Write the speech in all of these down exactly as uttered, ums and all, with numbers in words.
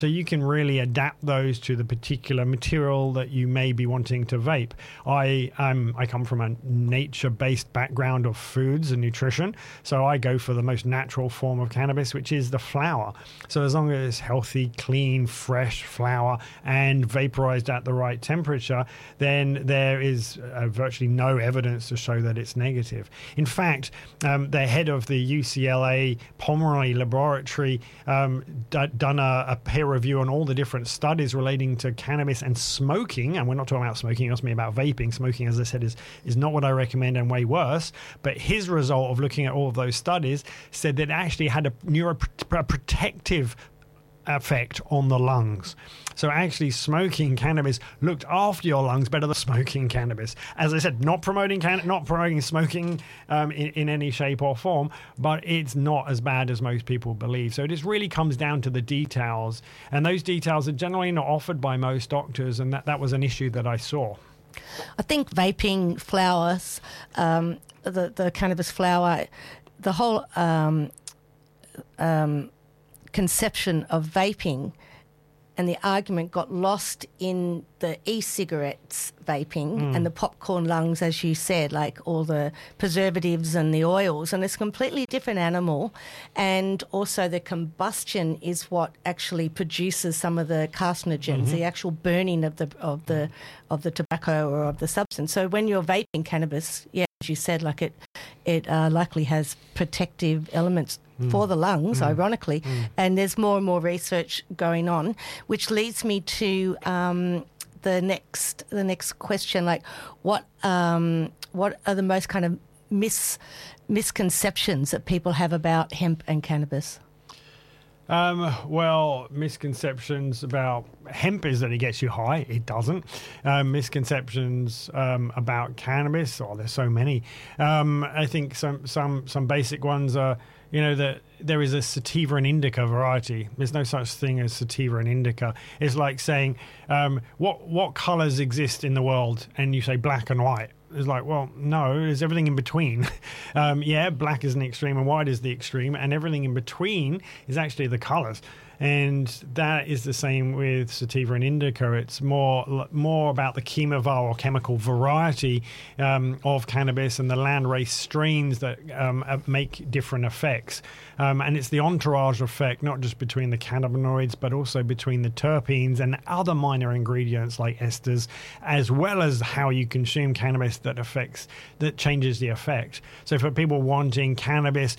So you can really adapt those to the particular material that you may be wanting to vape. I um, I come from a nature-based background of foods and nutrition, so I go for the most natural form of cannabis, which is the flower. So as long as it's healthy, clean, fresh flower and vaporized at the right temperature, then there is uh, virtually no evidence to show that it's negative. In fact, um, the head of the U C L A Pomeroy Laboratory um, d- done a, a peer review on all the different studies relating to cannabis and smoking, and we're not talking about smoking, you asked me about vaping. Smoking, as I said, is, is not what I recommend and way worse, but his result of looking at all of those studies said that it actually had a neuroprotective effect on the lungs. So actually smoking cannabis looked after your lungs better than smoking cannabis. As I said, not promoting can- not promoting smoking um, in, in any shape or form, but it's not as bad as most people believe. So it just really comes down to the details, and those details are generally not offered by most doctors, and that, that was an issue that I saw. I think vaping flowers, um, the, the cannabis flower, the whole um, um, conception of vaping and the argument got lost in the e-cigarettes vaping mm. and the popcorn lungs, as you said, like all the preservatives and the oils, and it's a completely different animal. And also the combustion is what actually produces some of the carcinogens, mm-hmm. the actual burning of the of the of the tobacco or of the substance. So when you're vaping cannabis, yeah, as you said, like it it uh, likely has protective elements for the lungs, mm. ironically, mm. and there's more and more research going on, which leads me to um, the next the next question, like what um, what are the most kind of mis misconceptions that people have about hemp and cannabis? Um, well, misconceptions about hemp is that it gets you high. It doesn't. Um, misconceptions um, about cannabis, oh, there's so many. Um, I think some some some basic ones are, you know, that there is a sativa and indica variety. There's no such thing as sativa and indica. It's like saying, um, what what colors exist in the world? And you say black and white. It's like, well, no, there's everything in between. um, yeah, black is an extreme and white is the extreme, and everything in between is actually the colors. And that is the same with sativa and indica. It's more more about the chemovar or chemical variety um, of cannabis and the landrace strains that um, make different effects. Um, and it's the entourage effect, not just between the cannabinoids, but also between the terpenes and other minor ingredients like esters, as well as how you consume cannabis that affects, that changes the effect. So for people wanting cannabis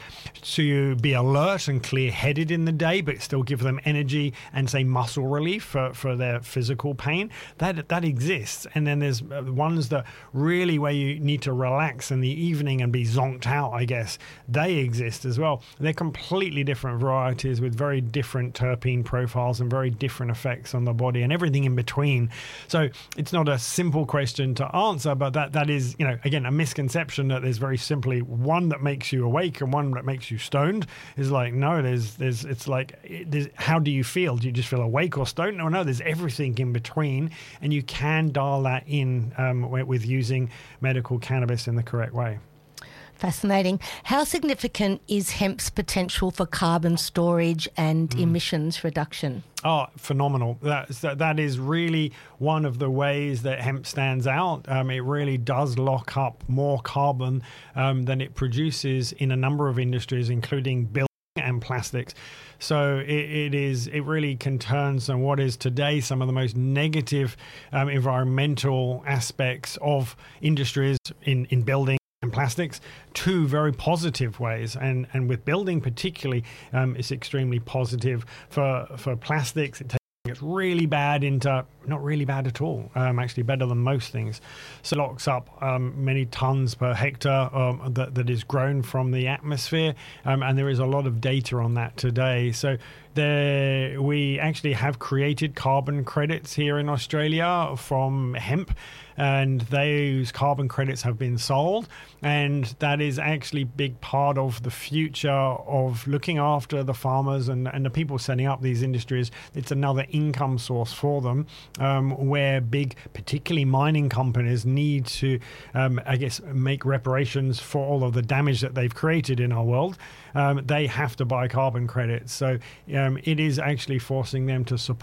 to be alert and clear-headed in the day, but still give them energy and say muscle relief for, for their physical pain, that that exists. And then there's ones that really where you need to relax in the evening and be zonked out, I guess, they exist as well. They're completely different varieties with very different terpene profiles and very different effects on the body and everything in between. So it's not a simple question to answer, but that that is, you know, again, a misconception that there's very simply one that makes you awake and one that makes you stoned. Is like, no, there's there's it's like there's, how do you feel? Do you just feel awake or stoned? No, no, there's everything in between, and you can dial that in um, with using medical cannabis in the correct way. Fascinating. How significant is hemp's potential for carbon storage and mm. emissions reduction? Oh, phenomenal. That's, that, that is really one of the ways that hemp stands out. Um, it really does lock up more carbon um, than it produces in a number of industries, including building and plastics. So it, it is. It really can turn some what is today some of the most negative um, environmental aspects of industries in, in building and plastics to very positive ways, and and with building particularly, um, it's extremely positive. For for plastics, it takes it's really bad into not really bad at all, um, actually better than most things. So it locks up um, many tons per hectare um, that, that is grown from the atmosphere, um, and there is a lot of data on that today. So there, we actually have created carbon credits here in Australia from hemp, and those carbon credits have been sold, and that is actually a big part of the future of looking after the farmers and, and the people setting up these industries. It's another income source for them, um, where big, particularly mining companies, need to, um, I guess, make reparations for all of the damage that they've created in our world. Um, they have to buy carbon credits. So um, it is actually forcing them to support